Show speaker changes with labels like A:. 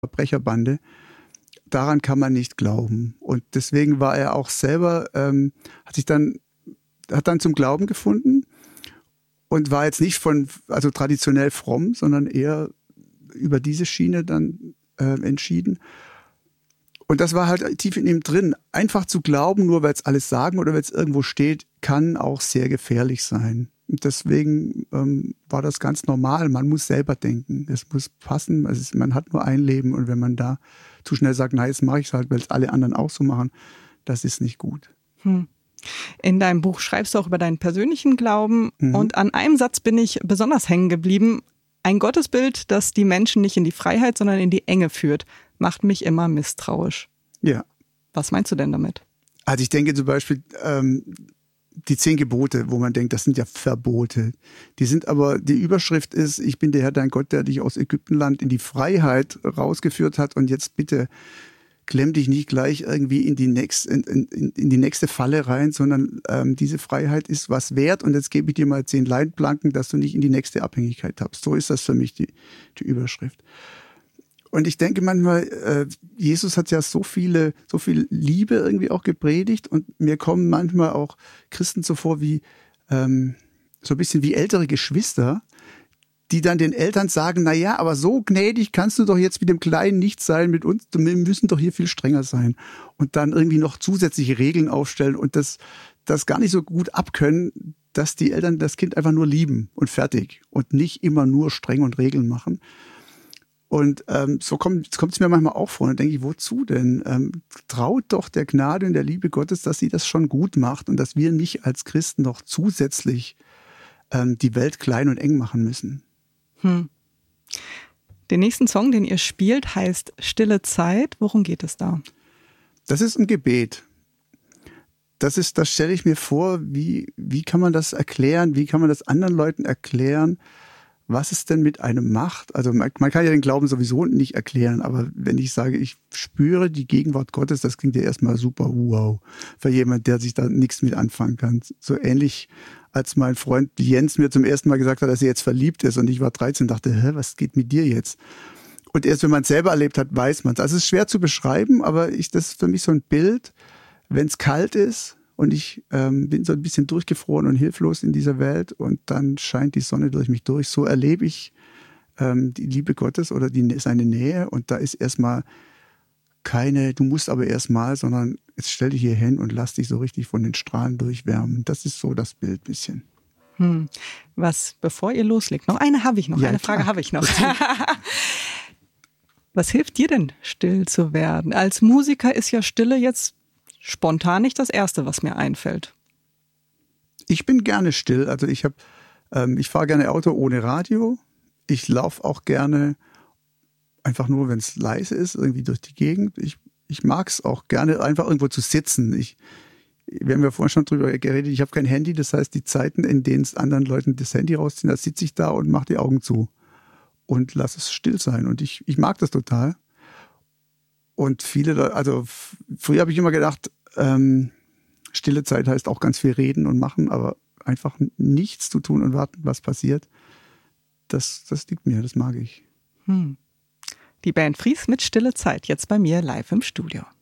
A: Verbrecherbande. Daran kann man nicht glauben. Und deswegen war er auch selber, hat dann zum Glauben gefunden und war jetzt nicht also traditionell fromm, sondern eher über diese Schiene dann entschieden. Und das war halt tief in ihm drin. Einfach zu glauben, nur weil es alles sagen oder weil es irgendwo steht, kann auch sehr gefährlich sein. Und deswegen war das ganz normal. Man muss selber denken. Es muss passen. Man hat nur ein Leben. Und wenn man da zu schnell sagt, na, jetzt mache ich es halt, weil es alle anderen auch so machen, das ist nicht gut.
B: In deinem Buch schreibst du auch über deinen persönlichen Glauben. Und an einem Satz bin ich besonders hängen geblieben. Ein Gottesbild, das die Menschen nicht in die Freiheit, sondern in die Enge führt, macht mich immer misstrauisch.
A: Ja.
B: Was meinst du denn damit?
A: Also ich denke zum Beispiel, die 10 Gebote, wo man denkt, das sind ja Verbote. Die Überschrift ist, ich bin der Herr, dein Gott, der dich aus Ägyptenland in die Freiheit rausgeführt hat und jetzt bitte klemm dich nicht gleich irgendwie in die nächste Falle rein, sondern diese Freiheit ist was wert und jetzt gebe ich dir mal 10 Leitplanken, dass du nicht in die nächste Abhängigkeit tappst. So ist das für mich die Überschrift. Und ich denke manchmal, Jesus hat ja so viel Liebe irgendwie auch gepredigt und mir kommen manchmal auch Christen so vor wie so ein bisschen wie ältere Geschwister, die dann den Eltern sagen, na ja, aber so gnädig kannst du doch jetzt mit dem Kleinen nicht sein, mit uns, wir müssen doch hier viel strenger sein. Und dann irgendwie noch zusätzliche Regeln aufstellen und das gar nicht so gut abkönnen, dass die Eltern das Kind einfach nur lieben und fertig und nicht immer nur streng und Regeln machen. Und so kommt es mir manchmal auch vor. Und dann denke ich, wozu denn? Traut doch der Gnade und der Liebe Gottes, dass sie das schon gut macht und dass wir nicht als Christen noch zusätzlich die Welt klein und eng machen müssen.
B: Den nächsten Song, den ihr spielt, heißt Stille Zeit. Worum geht es da?
A: Das ist ein Gebet. Das stelle ich mir vor, wie kann man das erklären? Wie kann man das anderen Leuten erklären? Was es denn mit einem macht? Also man kann ja den Glauben sowieso nicht erklären, aber wenn ich sage, ich spüre die Gegenwart Gottes, das klingt ja erstmal super wow für jemand, der sich da nichts mit anfangen kann. So ähnlich, als mein Freund Jens mir zum ersten Mal gesagt hat, dass er jetzt verliebt ist und ich war 13 und dachte, was geht mit dir jetzt? Und erst wenn man es selber erlebt hat, weiß man es. Also es ist schwer zu beschreiben, aber das ist für mich so ein Bild, wenn es kalt ist, und ich bin so ein bisschen durchgefroren und hilflos in dieser Welt und dann scheint die Sonne durch mich durch. So erlebe ich die Liebe Gottes oder seine Nähe und da ist erstmal keine, du musst aber erstmal, sondern jetzt stell dich hier hin und lass dich so richtig von den Strahlen durchwärmen. Das ist so das Bild bisschen.
B: Was, bevor ihr loslegt, eine Frage habe ich noch. Was hilft dir denn, still zu werden? Als Musiker ist ja Stille jetzt spontan nicht das Erste, was mir einfällt.
A: Ich bin gerne still. Also ich fahre gerne Auto ohne Radio. Ich laufe auch gerne einfach nur, wenn es leise ist, irgendwie durch die Gegend. Ich mag es auch gerne, einfach irgendwo zu sitzen. Wir haben ja vorhin schon drüber geredet, ich habe kein Handy. Das heißt, die Zeiten, in denen es anderen Leuten das Handy rausziehen, da sitze ich da und mache die Augen zu und lass es still sein. Und ich mag das total. Und früher habe ich immer gedacht, stille Zeit heißt auch ganz viel reden und machen, aber einfach nichts zu tun und warten, was passiert, das liegt mir, das mag ich.
B: Die Band Fries mit Stille Zeit, jetzt bei mir live im Studio.